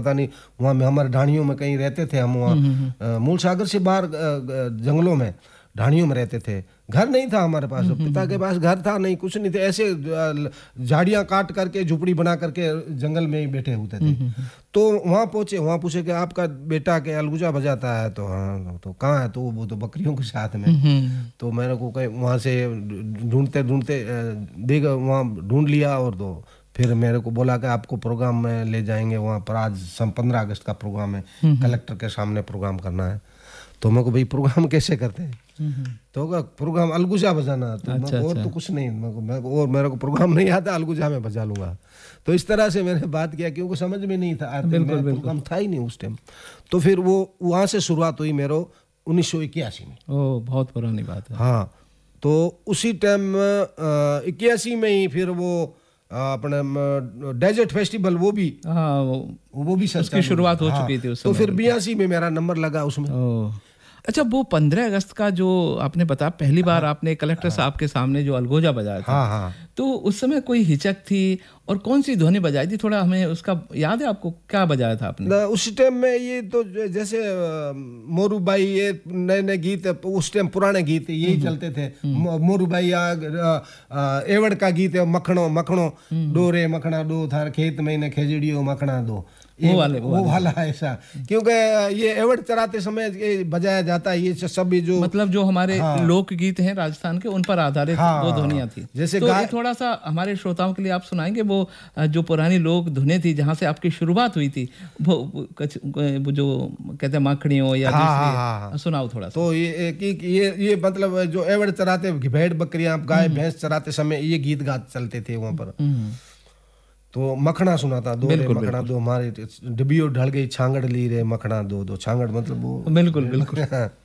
पता नहीं वहाँ में हमारे ढाणियों में कहीं रहते थे हम वहाँ मूल सागर से बाहर जंगलों में ढाणियों में रहते थे। घर नहीं था हमारे पास, पिता के पास घर था नहीं, कुछ नहीं थे, ऐसे झाड़ियाँ काट करके झुपड़ी बना करके जंगल में ही बैठे होते थे। तो वहाँ पहुँचे, वहाँ पूछे कि आपका बेटा के अलगुजा बजाता है? तो हाँ, तो कहाँ है? तो वो तो बकरियों के साथ में। तो मेरे को कहीं वहाँ से ढूंढते ढूंढते देख वहाँ ढूंढ लिया, और तो फिर मेरे को बोला कि आपको प्रोग्राम में ले जाएंगे वहाँ पर, आज 15 अगस्त का प्रोग्राम है, कलेक्टर के सामने प्रोग्राम करना है। तो मेरे को भाई प्रोग्राम कैसे करते हैं? तो प्रोग्राम अलगुजा बजाना। तो अच्छा, और तो कुछ नहीं, मेरे को प्रोग्राम नहीं आता, अलगुजा में बजा लूंगा। तो इस तरह से मैंने बात किया, क्योंकि समझ में नहीं था, प्रोग्राम था ही नहीं उस टाइम। तो फिर वो वहाँ से शुरुआत हुई मेरे 1981 में। ओह, बहुत पुरानी बात है। हाँ, तो उसी टाइम 81 में ही फिर वो अपने डेजर्ट फेस्टिवल वो भी उसकी शुरुआत हो चुकी थी उस समय। तो फिर 82 में मेरा नंबर लगा उसमें। अच्छा, वो 15 अगस्त का जो आपने बताया पहली बार आपने कलेक्टर साहब के सामने जो अलगोजा बजाया था, तो उस समय कोई हिचक थी और कौन सी ध्वनि बजाई थी? थोड़ा हमें उसका याद है आपको, क्या बजाया था आपने? उस टाइम में ये तो जैसे मोरूबाई, ये नए नए गीत उस टाइम पुराने गीत यही चलते थे। मोरूबाई या एवड़ का गीत है, मखणो मखणो डोरे मखणा दो थार खेत में ने खेजड़ियो मखणा दो, वो वाला ऐसा। क्योंकि ये एवड़ चराते समय बजाया जाता है, ये सब जो मतलब जो हमारे लोक गीत हैं राजस्थान के, उन पर आधारित वो ध्वनियाँ थी। जैसे तो थोड़ा सा हमारे श्रोताओं के लिए आप सुनाएंगे वो जो पुरानी लोक धुनें थी जहाँ से आपकी शुरुआत हुई थी, वो जो कहते हैं माखड़ियों या सुनाओ थोड़ा सा। तो ये मतलब जो एवड़ चराते, भेड़ बकरियां गाय भैंस चराते समय ये गीत गात चलते थे वहाँ पर। तो मखना सुना था, दो रे मखना दो, हमारे डिबियो ढल गई छांगड़ ली रे मखना दो, छांगड़ मतलब वो बिल्कुल